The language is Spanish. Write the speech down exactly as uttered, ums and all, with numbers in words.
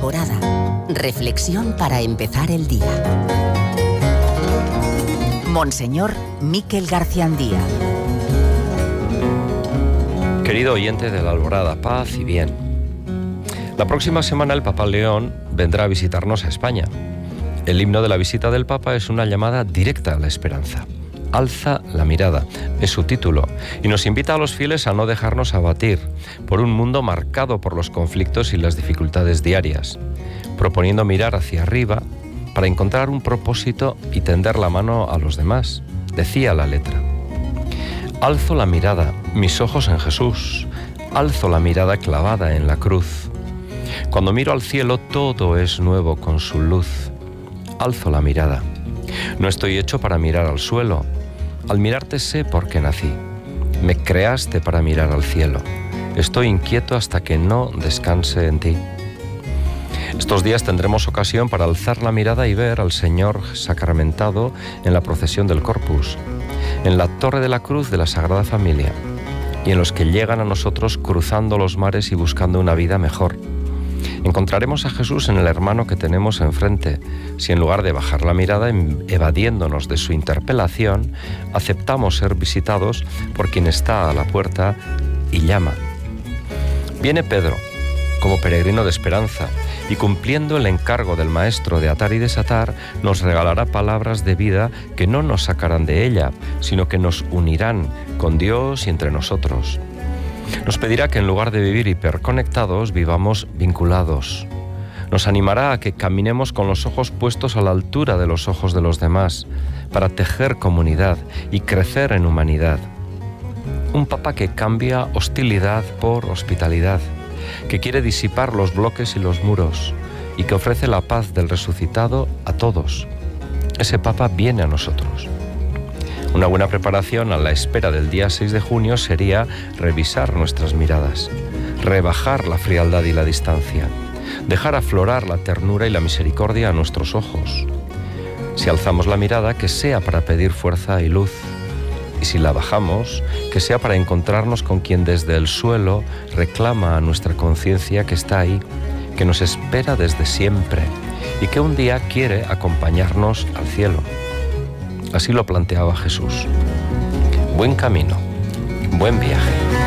Alborada. Reflexión para empezar el día. Monseñor Miquel Garciandía. Querido oyente de la Alborada, paz y bien. La próxima semana el Papa León vendrá a visitarnos a España. El himno de la visita del Papa es una llamada directa a la esperanza. Alza la mirada, es su título, y nos invita a los fieles a no dejarnos abatir por un mundo marcado por los conflictos y las dificultades diarias, proponiendo mirar hacia arriba para encontrar un propósito y tender la mano a los demás, decía la letra. Alzo la mirada, mis ojos en Jesús, alzo la mirada clavada en la cruz. Cuando miro al cielo todo es nuevo con su luz. Alzo la mirada. No estoy hecho para mirar al suelo. Al mirarte sé por qué nací. Me creaste para mirar al cielo. Estoy inquieto hasta que no descanse en ti. Estos días tendremos ocasión para alzar la mirada y ver al Señor sacramentado en la procesión del Corpus, en la Torre de la Cruz de la Sagrada Familia, y en los que llegan a nosotros cruzando los mares y buscando una vida mejor. Encontraremos a Jesús en el hermano que tenemos enfrente, si en lugar de bajar la mirada evadiéndonos de su interpelación, aceptamos ser visitados por quien está a la puerta y llama. Viene Pedro, como peregrino de esperanza, y cumpliendo el encargo del Maestro de atar y desatar, nos regalará palabras de vida que no nos sacarán de ella, sino que nos unirán con Dios y entre nosotros. Nos pedirá que en lugar de vivir hiperconectados, vivamos vinculados. Nos animará a que caminemos con los ojos puestos a la altura de los ojos de los demás, para tejer comunidad y crecer en humanidad. Un Papa que cambia hostilidad por hospitalidad, que quiere disipar los bloques y los muros y que ofrece la paz del resucitado a todos. Ese Papa viene a nosotros. Una buena preparación a la espera del día seis de junio sería revisar nuestras miradas, rebajar la frialdad y la distancia, dejar aflorar la ternura y la misericordia a nuestros ojos. Si alzamos la mirada, que sea para pedir fuerza y luz, y si la bajamos, que sea para encontrarnos con quien desde el suelo reclama a nuestra conciencia que está ahí, que nos espera desde siempre y que un día quiere acompañarnos al cielo. Así lo planteaba Jesús. Buen camino, buen viaje.